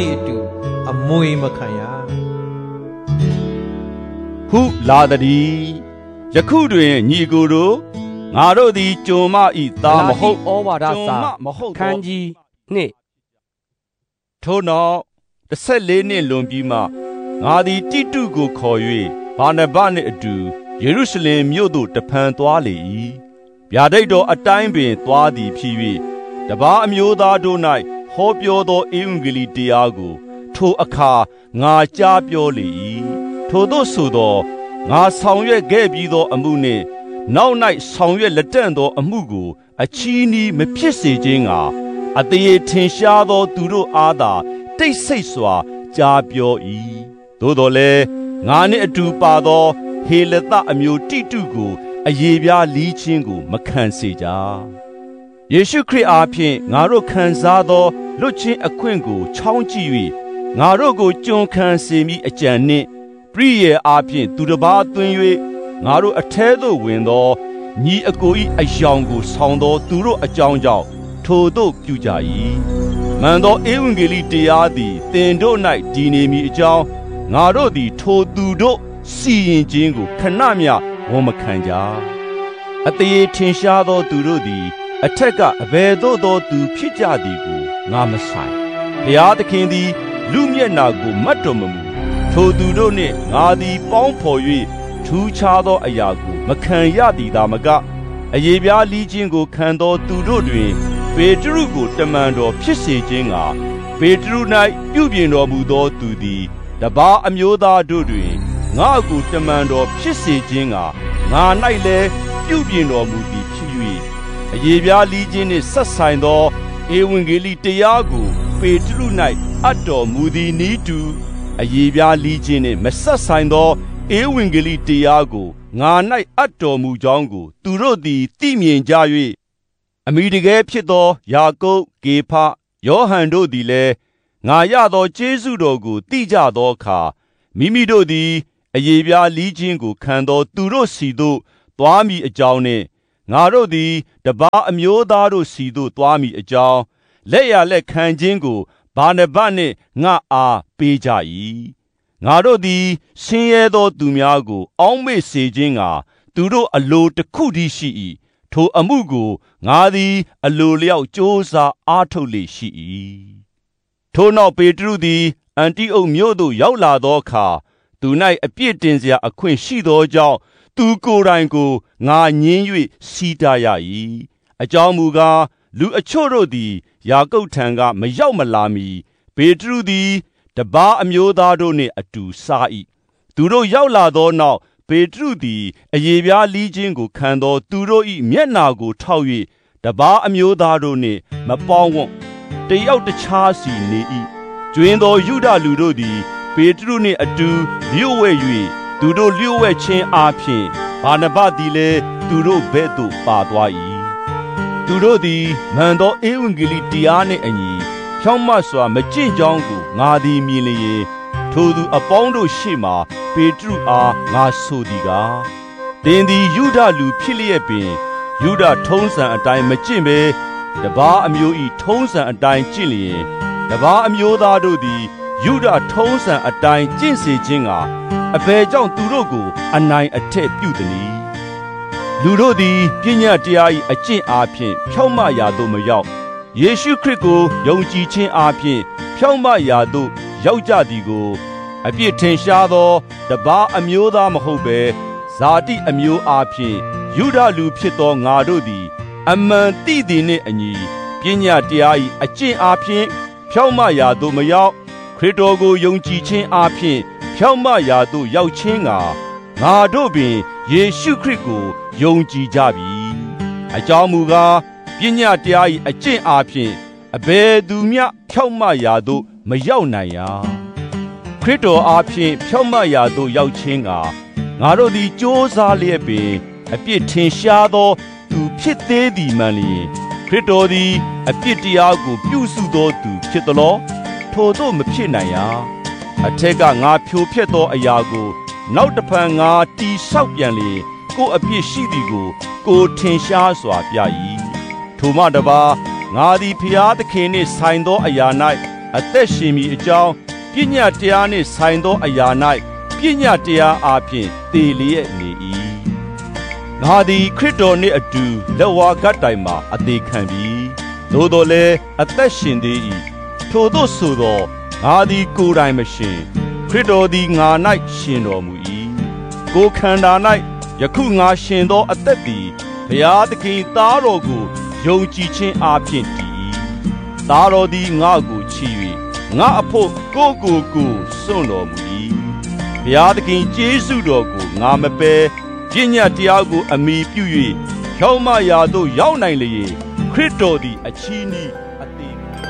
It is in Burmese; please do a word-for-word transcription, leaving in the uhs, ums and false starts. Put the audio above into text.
တူအမွေမခံရဟုလာသည်ယခုတွင်ညီကိုတို့ငါတို့သည်ကြုံမဤသားမဟုတ်ဩဝါဒစာခန်းကြီးနှစ်ထို့နောက်တစ်ဆက်လေးနှစ်လွန်ပြီးမှငါသည်တိတုကိုခေါ်၍ဘာနဗနှင့်အတူယေရုရှလင်မြို့သို့တဖန်သွားလေ၏ဗျာဒိတ်တော်အတိုင်းပင်သွားသည်ဖြစ်၍တပါးအမျိုးသားတို့၌ဟောပြောသောဧဝံဂေလိတရားကိုထိုအခါငါကြားပြောလေ၏ထိုသို့ဆိုသောငါဆောင်ရွက်ခဲ့ပြီးသောအမှုနှင့်နောက်၌ဆောင်ရွက်လက်တန့်သောအမှုကိုအချီးနှီးမဖြစ်စေခြင်းကအတရေထင်ရှားသောသူတို့အားသာတိတ်ဆိတ်စွာကြားပြော၏သို့တော်လည်းငါနှင့်အတူပါသောဟေလသအမျိုးတိတုကိုအယေပြားလီးခြင်းကိုမခံစေကြယေရှုခရစ်အားဖြင့်ငါတို့ခံစားသောလွတ်ခြင်းအခွင့်ကိုချောင်းကြည့်၍ငါတို့ကိုကျွန်ခံစေမိအကြံနှင့်ပရိယေအားဖြင့်သူတစ်ပါးသွင်း၍ငါတို့အထဲသို့ဝင်သောညီအကို၏အယောင်ကိုဆောင်သောသူတို့အကြောင်းကြောင့်ထိုသို့ပြုကြ၏မှန်သောဧဝံဂေလိတရားသည်သင်တို့၌တည်နေမည်အကြောင်းငါတို့သည်ထိုသူတို့စီရင်ခြင်းကိုခဏမျှဝန်မခံကြအတရေထင်ရှားသောသူတို့သည်အထက်ကအဘယ်သို့သောသူဖြစ်ကြသည်ကိုငါမဆိုင်ဘုရားသခင်သည်လူမျက်နာကိုမတ်တော်မမူထိုသူတို့နှင့်ငါသည်ပေါင်းဖော်၍ထူးခြားသောအရာကိုမခံရသည်သာမကအယေပြားလီးခြင်းကိုခံသောသူတို့တွင်ပေတရုကိုတမန်တော်ဖြစ်စေခြင်းကပေတရု၌ပြုပြင်တော်မူသောသူသည်တပါးအမျိုးသားတို့တွင်ငါ့ကိုတမန်တော်ဖြစ်စေခြင်းကငါ၌လည်းပြုပြင်တော်မူသည်ဖြစ်၍အယေပြားလီးခြင်းနှင့်ဆက်ဆိုင်သောဧဝံဂေလိတရားကိုပေတရု၌အပ်တော်မူသည်နည်းတူအယေပြားလီးခြင်းနှင့်မဆက်ဆိုင်သောဧဝံဂေလိတရားကိုငါ၌အပ်တော်မူကြောင်းကိုသူတို့သည်သိမြင်ကြ၍အမိတကယ်ဖြစ်သောယာကုပ်ကေဖယောဟန်တို့သည်လည်းငါရသောကျေးဇူးတော်ကိုသိကြသောအခါမိမိတို့သည်အယေပြားလီးခြင်းကိုခံသောသူတို့စီသို့သွားမည်အကြောင်းနှင့်ငါတို့သည်တပါးအမျိုးသားတို့စီသို့သွားမည်အကြောင်းလက်ရလက်ခံခြင်းကိုဘာနဗနှင့်ငါအားပေးကြ၏ငါတို့သည်ဆင်းရဲသောသူများကိုအောက်မေ့စေခြင်းကသူတို့အလိုတစ်ခုတည်းရှိ၏ထိုအမှုကိုငါသည်အလိုလျောက်ကြိုးစားအားထုတ်လေရှိ၏ထိုနောက်ပေတရုသည်အန်တိအုတ်မြို့သို့ရောက်လာသောအခါသူ၌အပြစ်တင်စရာအခွင့်ရှိသောကြောင့်သူကိုယ်တိုင်ကိုငါညင်း၍စီးတားရ၏အကြောင်းမူကားလူအချို့တို့သည်ယာကုပ်ထံကမရောက်မလာမီပေတရုသည်တပါးအမျိုးသားတို့နှင့်အတူစား၏သူတို့ရောက်လာသောနောက်ပေတရုသည်အယေပြားလီးခြင်းကိုခံသောသူတို့၏မျက်နာကိုထောက်၍တပါးအမျိုးသားတို့နှင့်မပေါင်းဝံ့တယောက်တခြားစီနေ၏ကျွင်းသောယုဒလူတို့သည်ပေတရုနှင့်အတူလျှို့ဝှက်၍သူတို့လျှို့ဝှက်ခြင်းအားဖြင့်ဘာနဗသည်လည်းသူတို့ဘက်သို့ပါသွား၏သူတို့သည်မှန်သောဧဝံဂေလိတရားနှင့်အညီဖြောင့်မတ်စွာမကျင့်ကြောင်းကိုငါသည်မြင်လျင်ထိုသူအပေါင်းတို့ရှေ့မှပေတရုအားငါဆိုသည်ကားသင်သည်ယုဒလူဖြစ်လျက်ပင်ယုဒထုံးစံအတိုင်းမကျင့်ဘဲတပါးအမျိုး၏ထုံးစံအတိုင်းကျင့်လျင်တပါးအမျိုးသားတို့သည်ယုဒထုံးစံအတိုင်းကျင့်စေခြင်းကအဘယ်ကြောင့်သူတို့ကိုအနိုင်အထက်ပြုသနည်းလူတို့သည်ပညာတရား၏အကျင့်အားဖြင့်ဖြောင့်မရာသို့မရောက်ယေရှုခရစ်ကိုယုံကြည်ခြင်းအားဖြင့်ဖြောင့်မရာသို့ရောက်ကြသည်ကိုအပြစ်ထင်ရှားသောတပါးအမျိုးသားမဟုတ်ဘဲဇာတိအမျိုးအားဖြင့်ယုဒလူဖြစ်သောငါတို့သည်အမှန်သိသည်နှင့်အညီပညာတရား၏အကျင့်အားဖြင့်ဖြောင့်မရာသို့မရောက်ခရစ်တော်ကိုယုံကြည်ခြင်းအားဖြင့်ဖြောင့်မရာသို့ရောက်ခြင်းကငါတို့ပင်ယေရှုခရစ်ကိုယုံကြည်ကြပြီအကြောင်းမူကားပညာတရား၏အကျင့်အားဖြင့်အဘယ်သူမျှဖြောင့်မရာသို့မရောက်နိုင်ရာခရစ်တော်အားဖြင့်ဖြောင့်မရာသို့ရောက်ခြင်းကငါတို့သည်ကြိုးစားလျက်ပင်အပြစ်ထင်ရှားသောသူဖြစ်သေးသည်မှန်လျင်ခရစ်တော်သည်အပြစ်တရားကိုပြုစုသောသူဖြစ်သလောထိုသို့မဖြစ်နိုင်ရာအထက်ကငါဖြိုဖျက်သောအရာကိုနောက်တစ်ဖန်ငါတီဆောက်ပြန်လေကိုအပြစ်ရှိသည်ကိုကိုထင်ရှားစွာပြ၏ထိုမှတပါငါသည်ဖျားသခင်နှင့်ဆိုင်သောအရာ၌အသက်ရှင်မည်အကြောင်းပညာတရားနှင့်ဆိုင်သောအရာ၌ပညာတရားအားဖြင့်တည်လျက်နေ၏ငါသည်ခရစ်တော်နှင့်အတူလက်ဝါးကပ်တိုင်မှာအသေးခံပြီးသို့တော်လည်းအသက်ရှင်သေး၏ထိုသို့ဆိုသောငါသည်ကိုယ်တိုင်မရှင်ခရစ်တော်သည်ငါ၌ရှင်တော်မူ၏ကိုယ်ခန္ဓာ၌ယခုငါရှင်သောအသက်သည်ဘုရားသခင်သားတော်ကိုယုံကြည်ခြင်းအားဖြင့်တည်၏သားတော်သည်ငါ့ကိုချီ၍ငါအဖို့ကိုယ်ကိုယ်ကိုစွန့်တော်မူ၏ဘုရားသခင်ကျေးဇူးတော်ကိုငါမပယ်ပညာတရားကိုအမိပြု၍ဖြောင့်မရာသို့ရောက်နိုင်လျင်ခရစ်တော်သည်အချီးနှီး